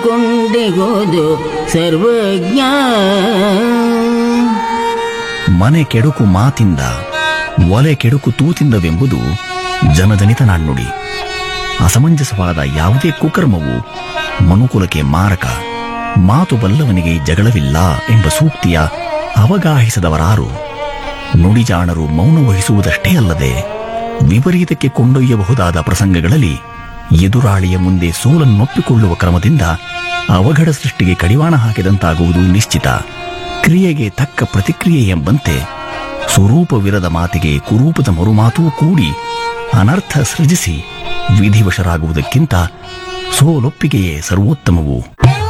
ಕೊಂಡೆಗೋದು ಸರ್ವಜ್ಞ. ಮನೆ ಕೆಡುಕು ಮಾತಿಂದ, ಒಲೆ ಕೆಡುಕು ತೂತಿಂದವೆಂಬುದು ಜನಜನಿತ ನಾಣ್ಣುಡಿ. ಅಸಮಂಜಸವಾದ ಯಾವುದೇ ಕುಕರ್ಮವು ಮನುಕುಲಕ್ಕೆ ಮಾರಕ. ಮಾತು ಬಲ್ಲವನಿಗೆ ಜಗಳವಿಲ್ಲ ಎಂಬ ಸೂಕ್ತಿಯ ಅವಗಾಹಿಸದವರಾರು? ನುಡಿಜಾಣರು ಮೌನ ವಹಿಸುವುದಷ್ಟೇ ಅಲ್ಲದೆ ವಿಪರೀತಕ್ಕೆ ಕೊಂಡೊಯ್ಯಬಹುದಾದ ಪ್ರಸಂಗಗಳಲ್ಲಿ ಎದುರಾಳಿಯ ಮುಂದೆ ಸೋಲನ್ನೊಪ್ಪಿಕೊಳ್ಳುವ ಕ್ರಮದಿಂದ ಅವಘಡ ಸೃಷ್ಟಿಗೆ ಕಡಿವಾಣ ಹಾಕಿದಂತಾಗುವುದು ನಿಶ್ಚಿತ. ಕ್ರಿಯೆಗೆ ತಕ್ಕ ಪ್ರತಿಕ್ರಿಯೆ ಎಂಬಂತೆ ಸ್ವರೂಪವಿರದ ಮಾತಿಗೆ ಕುರೂಪದ ಮರುಮಾತೂ ಕೂಡಿ ಅನರ್ಥ ಸೃಜಿಸಿ ವಿಧಿವಶರಾಗುವುದಕ್ಕಿಂತ ಸೋಲೊಪ್ಪಿಗೆಯೇ ಸರ್ವೋತ್ತಮವು.